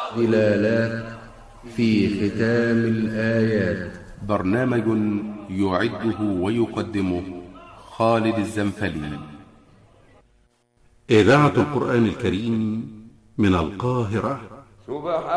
ظلالات في ختام الآيات. برنامج يعده ويقدمه خالد الزنفلي. إذاعة القرآن الكريم من القاهرة.